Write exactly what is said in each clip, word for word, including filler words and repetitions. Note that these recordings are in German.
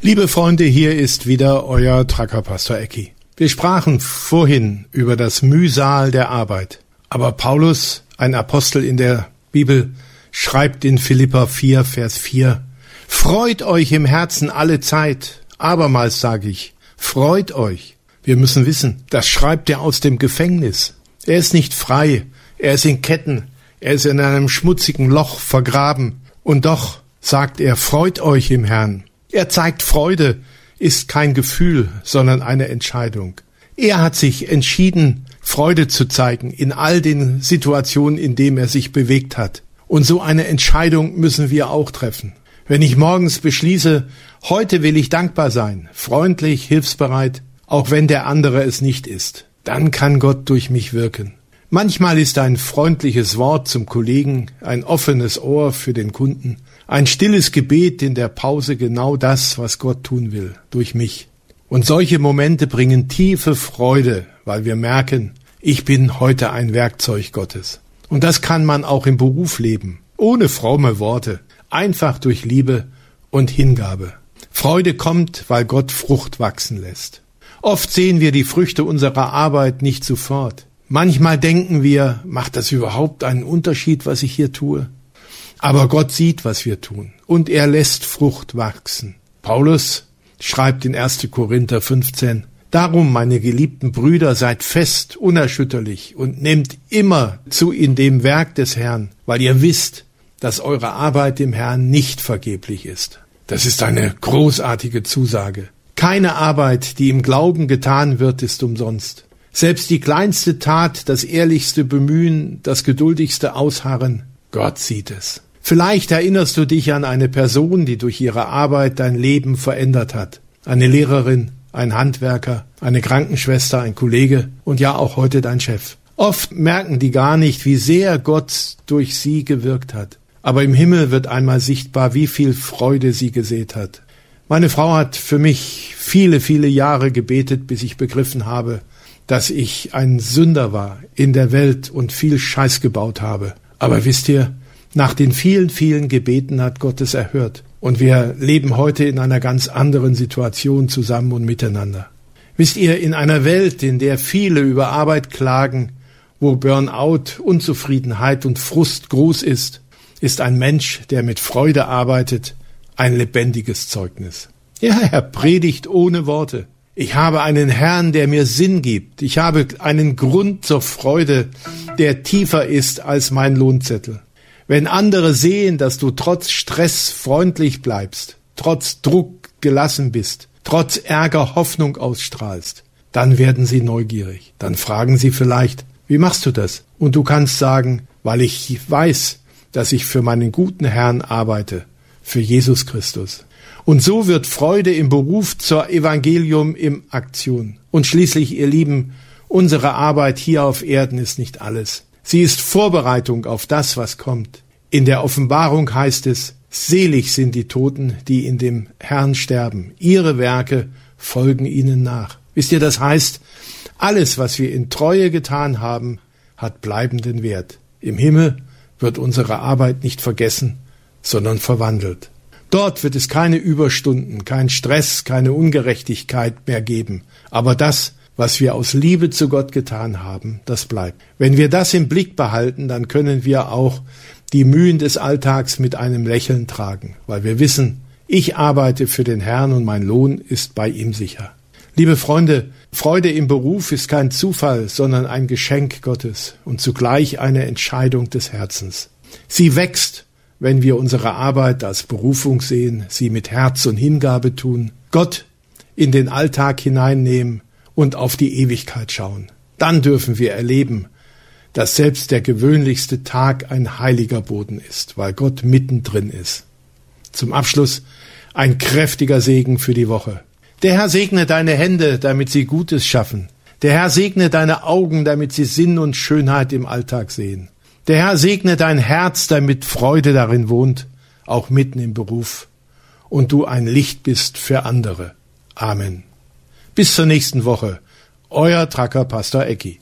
Liebe Freunde, hier ist wieder euer Tracker Pastor Ecki. Wir sprachen vorhin über das Mühsal der Arbeit. Aber Paulus, ein Apostel in der Bibel, schreibt in Philipper vier, Vers vier, Freut euch im Herzen alle Zeit. Abermals sage ich, freut euch. Wir müssen wissen, das schreibt er aus dem Gefängnis. Er ist nicht frei, er ist in Ketten, er ist in einem schmutzigen Loch vergraben. Und doch sagt er, freut euch im Herrn. Er zeigt Freude, ist kein Gefühl, sondern eine Entscheidung. Er hat sich entschieden, Freude zu zeigen in all den Situationen, in denen er sich bewegt hat. Und so eine Entscheidung müssen wir auch treffen. Wenn ich morgens beschließe, heute will ich dankbar sein, freundlich, hilfsbereit, auch wenn der andere es nicht ist, dann kann Gott durch mich wirken. Manchmal ist ein freundliches Wort zum Kollegen, ein offenes Ohr für den Kunden, ein stilles Gebet in der Pause genau das, was Gott tun will, durch mich. Und solche Momente bringen tiefe Freude, weil wir merken, ich bin heute ein Werkzeug Gottes. Und das kann man auch im Beruf leben, ohne fromme Worte, einfach durch Liebe und Hingabe. Freude kommt, weil Gott Frucht wachsen lässt. Oft sehen wir die Früchte unserer Arbeit nicht sofort. Manchmal denken wir, macht das überhaupt einen Unterschied, was ich hier tue? Aber Gott sieht, was wir tun, und er lässt Frucht wachsen. Paulus schreibt in erster Korinther fünfzehn, Darum, meine geliebten Brüder, seid fest, unerschütterlich und nehmt immer zu in dem Werk des Herrn, weil ihr wisst, dass eure Arbeit im Herrn nicht vergeblich ist. Das ist eine großartige Zusage. Keine Arbeit, die im Glauben getan wird, ist umsonst. Selbst die kleinste Tat, das ehrlichste Bemühen, das geduldigste Ausharren, Gott sieht es. Vielleicht erinnerst du dich an eine Person, die durch ihre Arbeit dein Leben verändert hat. Eine Lehrerin, ein Handwerker, eine Krankenschwester, ein Kollege und ja auch heute dein Chef. Oft merken die gar nicht, wie sehr Gott durch sie gewirkt hat. Aber im Himmel wird einmal sichtbar, wie viel Freude sie gesät hat. Meine Frau hat für mich viele, viele Jahre gebetet, bis ich begriffen habe, dass ich ein Sünder war in der Welt und viel Scheiß gebaut habe. Aber wisst ihr, nach den vielen, vielen Gebeten hat Gott es erhört. Und wir leben heute in einer ganz anderen Situation zusammen und miteinander. Wisst ihr, in einer Welt, in der viele über Arbeit klagen, wo Burnout, Unzufriedenheit und Frust groß ist, ist ein Mensch, der mit Freude arbeitet, ein lebendiges Zeugnis. Ja, er predigt ohne Worte. Ich habe einen Herrn, der mir Sinn gibt. Ich habe einen Grund zur Freude, der tiefer ist als mein Lohnzettel. Wenn andere sehen, dass du trotz Stress freundlich bleibst, trotz Druck gelassen bist, trotz Ärger Hoffnung ausstrahlst, dann werden sie neugierig. Dann fragen sie vielleicht, wie machst du das? Und du kannst sagen, weil ich weiß, dass ich für meinen guten Herrn arbeite, für Jesus Christus. Und so wird Freude im Beruf zur Evangelium in Aktion. Und schließlich, ihr Lieben, unsere Arbeit hier auf Erden ist nicht alles. Sie ist Vorbereitung auf das, was kommt. In der Offenbarung heißt es, selig sind die Toten, die in dem Herrn sterben. Ihre Werke folgen ihnen nach. Wisst ihr, das heißt, alles, was wir in Treue getan haben, hat bleibenden Wert. Im Himmel wird unsere Arbeit nicht vergessen, sondern verwandelt. Dort wird es keine Überstunden, kein Stress, keine Ungerechtigkeit mehr geben. Aber das, was wir aus Liebe zu Gott getan haben, das bleibt. Wenn wir das im Blick behalten, dann können wir auch die Mühen des Alltags mit einem Lächeln tragen, weil wir wissen, ich arbeite für den Herrn und mein Lohn ist bei ihm sicher. Liebe Freunde, Freude im Beruf ist kein Zufall, sondern ein Geschenk Gottes und zugleich eine Entscheidung des Herzens. Sie wächst, wenn wir unsere Arbeit als Berufung sehen, sie mit Herz und Hingabe tun, Gott in den Alltag hineinnehmen und auf die Ewigkeit schauen. Dann dürfen wir erleben, dass selbst der gewöhnlichste Tag ein heiliger Boden ist, weil Gott mittendrin ist. Zum Abschluss ein kräftiger Segen für die Woche. Der Herr segne deine Hände, damit sie Gutes schaffen. Der Herr segne deine Augen, damit sie Sinn und Schönheit im Alltag sehen. Der Herr segne dein Herz, damit Freude darin wohnt, auch mitten im Beruf, und du ein Licht bist für andere. Amen. Bis zur nächsten Woche. Euer Tracker Pastor Ecki.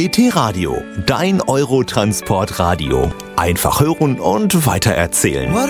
D T Radio, dein Eurotransport-Radio. Einfach hören und weitererzählen.